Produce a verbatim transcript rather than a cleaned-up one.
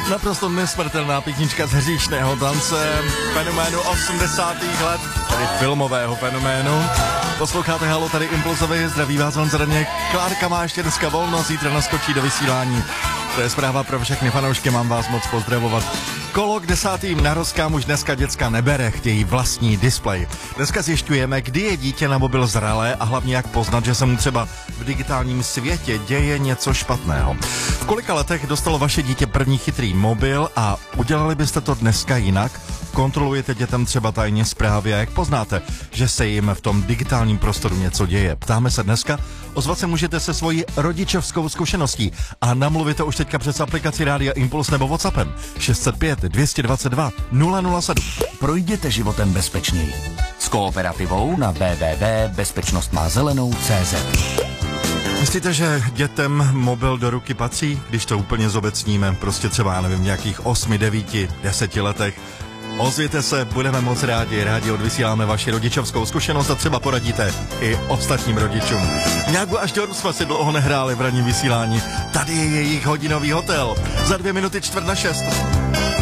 Naprosto nesmrtelná písnička z hříšného tance, fenoménu osmdesátých let, tedy filmového fenoménu. Posloucháte Halo, tady Impulzový, zdraví vás Honza Daněk. Klárka má ještě dneska volno, zítra naskočí do vysílání. To je zpráva pro všechny fanoušky, mám vás moc pozdravovat. Kolo k desátým narozkám už dneska děcka nebere, chtějí vlastní displej. Dneska zjišťujeme, kdy je dítě na mobil zralé a hlavně jak poznat, že se mu třeba v digitálním světě děje něco špatného. V kolika letech dostalo vaše dítě první chytrý mobil a udělali byste to dneska jinak? Kontrolujete dětem třeba tajně zprávy a jak poznáte, že se jim v tom digitálním prostoru něco děje? Ptáme se dneska, ozvat se můžete se svojí rodičovskou zkušeností a namluvit to už teďka přes aplikaci Rádia Impuls nebo WhatsAppem šest set pět dvě stě dvacet dva nula nula sedm. Projděte životem bezpečněji. S Kooperativou na w w w tečka bezpečnost má zelenou tečka cé zet. Myslíte, že dětem mobil do ruky patří, když to úplně zobecníme, prostě třeba, já nevím, v nějakých osmi, devíti, deseti letech? Ozvěte se, budeme moc rádi, rádi odvysíláme vaši rodičovskou zkušenost a třeba poradíte i ostatním rodičům. Nějakou až do jsme si dlouho nehráli v ranním vysílání. Tady je jejich hodinový hotel. Za dvě minuty čtvrt na šest.